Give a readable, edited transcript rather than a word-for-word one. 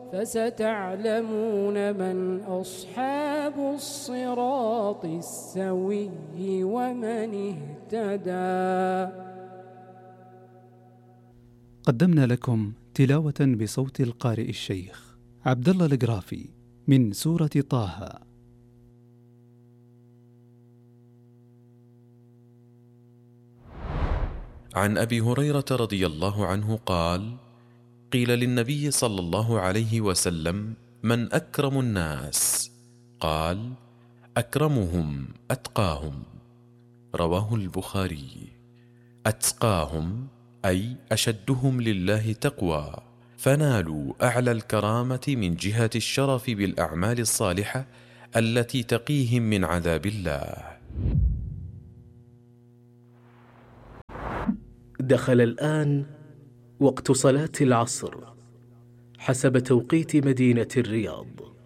فستعلمون من أصحاب الصراط السوي ومن اهتدى. قدمنا لكم تلاوة بصوت القارئ الشيخ عبد الله القرافي من سورة طه. عن أبي هريرة رضي الله عنه قال: قيل للنبي صلى الله عليه وسلم: من أكرم الناس؟ قال: أكرمهم أتقاهم. رواه البخاري. أتقاهم أي أشدهم لله تقوى، فنالوا أعلى الكرامة من جهة الشرف بالأعمال الصالحة التي تقيهم من عذاب الله. دخل الآن وقت صلاة العصر حسب توقيت مدينة الرياض.